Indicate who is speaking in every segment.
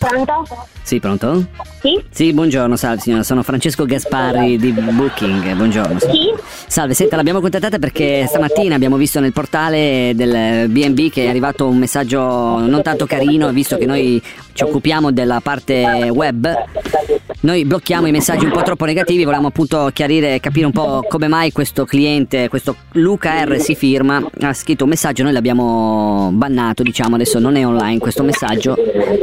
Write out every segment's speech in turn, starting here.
Speaker 1: Pronto?
Speaker 2: Sì, pronto?
Speaker 1: Sì?
Speaker 2: Sì, buongiorno, salve signora, sono Francesco Gasparri di Booking, buongiorno.
Speaker 1: Sì?
Speaker 2: Salve, senta, l'abbiamo contattata perché stamattina abbiamo visto nel portale del B&B che è arrivato un messaggio non tanto carino, visto che noi ci occupiamo della parte web. Noi blocchiamo i messaggi un po' troppo negativi, volevamo appunto chiarire e capire un po' come mai questo cliente, questo Luca R si firma, ha scritto un messaggio, noi l'abbiamo bannato, diciamo, adesso non è online questo messaggio,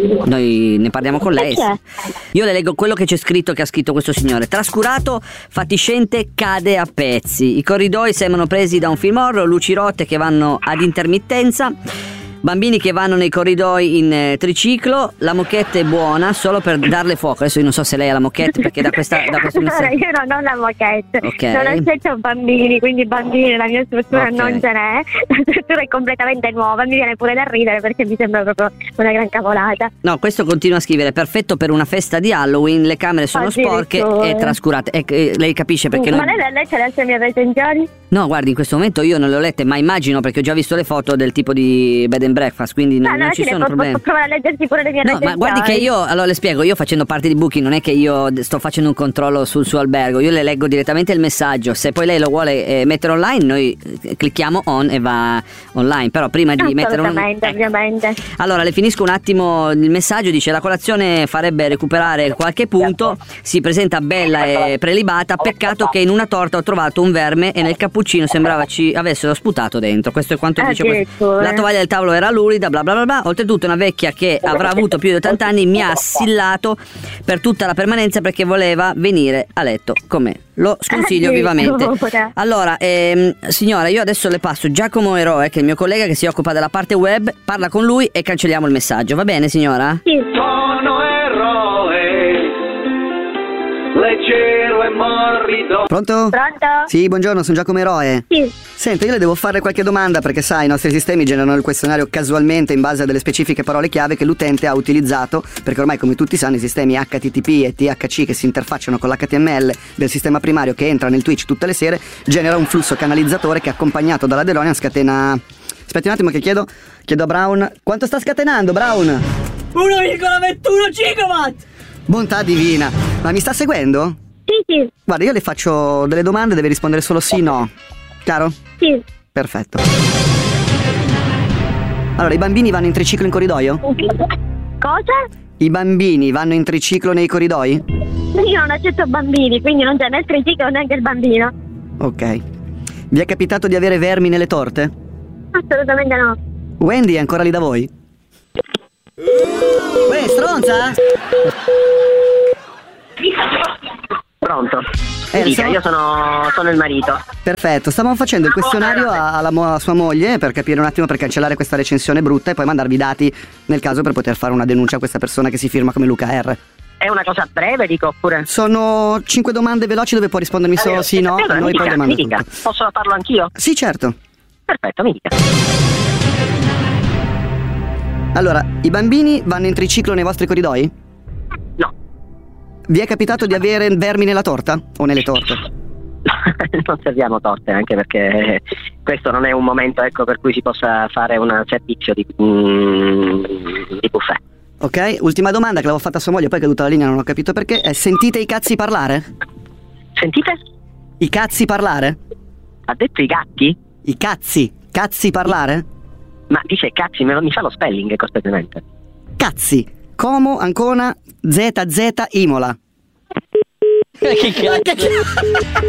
Speaker 2: noi ne parliamo con lei. Io le leggo quello che c'è scritto, che ha scritto questo signore. Trascurato, fatiscente, cade a pezzi. I corridoi sembrano presi da un film horror, luci rotte che vanno ad intermittenza, bambini che vanno nei corridoi in triciclo, la moquette è buona solo per darle fuoco. Adesso io non so se lei ha la moquette, perché da questo messaggio...
Speaker 1: Io non ho la moquette,
Speaker 2: Okay.
Speaker 1: non accetto bambini, quindi bambini nella mia struttura
Speaker 2: Okay.
Speaker 1: non ce n'è. La struttura è completamente nuova, mi viene pure da ridere perché mi sembra proprio una gran cavolata.
Speaker 2: No, questo continua a scrivere: perfetto per una festa di Halloween, le camere sono sporche e trascurate. Lei capisce perché
Speaker 1: Ma lei c'ha le mie recensioni?
Speaker 2: No, guardi, in questo momento io non le ho lette, ma immagino, perché ho già visto le foto del tipo di bed and breakfast, quindi non ci sono problemi.
Speaker 1: Posso provare a leggersi pure le mie
Speaker 2: No,
Speaker 1: recensioni?
Speaker 2: ma guardi che io, allora le spiego, io facendo parte di Booking non è che io sto facendo un controllo sul suo albergo, io le leggo direttamente il messaggio, se poi lei lo vuole mettere online noi clicchiamo on e va online, però prima di mettere
Speaker 1: ovviamente.
Speaker 2: Allora le finisco un attimo il messaggio, dice: la colazione farebbe recuperare qualche punto, si presenta bella e prelibata, peccato che in una torta ho trovato un verme e nel cappuccino sembrava ci avessero sputato dentro. Questo è quanto dice questo. La tovaglia del tavolo era lurida, bla bla bla bla. Oltretutto una vecchia che avrà avuto più di 80 anni mi ha assillato per tutta la permanenza perché voleva venire a letto con me. Lo sconsiglio vivamente. Allora, signora, io adesso le passo Giacomo Eroe, che è il mio collega che si occupa della parte web, parla con lui e cancelliamo il messaggio, va bene signora?
Speaker 1: Sì.
Speaker 3: Sono eroe, leggero e morbido.
Speaker 2: Pronto?
Speaker 1: Pronto?
Speaker 2: Sì, buongiorno, sono Giacomo Eroe.
Speaker 1: Sì.
Speaker 2: Senta, io le devo fare qualche domanda perché sai, i nostri sistemi generano il questionario casualmente in base a delle specifiche parole chiave che l'utente ha utilizzato, perché ormai, come tutti sanno, i sistemi HTTP e THC che si interfacciano con l'HTML del sistema primario che entra nel Twitch tutte le sere genera un flusso canalizzatore che, accompagnato dalla DeLorean, scatena... Aspetti un attimo che chiedo a Brown. Quanto sta scatenando, Brown?
Speaker 4: 1,21 gigawatt!
Speaker 2: Bontà divina. Ma mi sta seguendo?
Speaker 1: Sì.
Speaker 2: Guarda, io le faccio delle domande, deve rispondere solo sì, no. Chiaro?
Speaker 1: Sì.
Speaker 2: Perfetto. Allora, i bambini vanno in triciclo in corridoio?
Speaker 1: Cosa?
Speaker 2: I bambini vanno in triciclo nei corridoi?
Speaker 1: Io non accetto bambini, quindi non c'è né il triciclo né anche il bambino.
Speaker 2: Ok. Vi è capitato di avere vermi nelle torte?
Speaker 1: Assolutamente no.
Speaker 2: Wendy è ancora lì da voi? Uè, stronza!
Speaker 5: Pronto? Dica, io sono il marito.
Speaker 2: Perfetto, stavamo facendo il questionario a sua moglie per capire un attimo, per cancellare questa recensione brutta e poi mandarvi i dati nel caso per poter fare una denuncia a questa persona che si firma come Luca R.
Speaker 5: È una cosa breve, dico, oppure?
Speaker 2: Sono 5 domande veloci dove può rispondermi solo sì, no,
Speaker 5: allora,
Speaker 2: noi poi domando
Speaker 5: mi dica.
Speaker 2: tutto.
Speaker 5: Posso farlo anch'io?
Speaker 2: Sì, certo.
Speaker 5: Perfetto, mi dica.
Speaker 2: Allora, i bambini vanno in triciclo nei vostri corridoi?
Speaker 5: No.
Speaker 2: Vi è capitato di avere vermi nella torta? O nelle torte?
Speaker 5: Non serviamo torte, anche perché questo non è un momento, ecco, per cui si possa fare un servizio di buffet.
Speaker 2: Ok, ultima domanda che l'avevo fatta a sua moglie, poi è caduta la linea, non ho capito perché. Sentite i cazzi parlare?
Speaker 5: Sentite?
Speaker 2: I cazzi parlare?
Speaker 5: Ha detto i gatti?
Speaker 2: I cazzi parlare?
Speaker 5: Ma dice cazzi, mi fa lo spelling costantemente.
Speaker 2: Cazzi, Como, Ancona, ZZ, Imola.
Speaker 4: Che cazzo?